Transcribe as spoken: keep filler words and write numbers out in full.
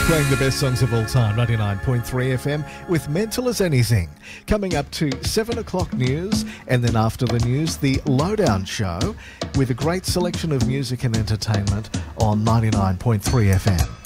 Playing the best songs of all time, ninety-nine point three F M with Mental as Anything. Coming up to seven o'clock news, and then after the news, the Lowdown Show with a great selection of music and entertainment on ninety-nine point three F M.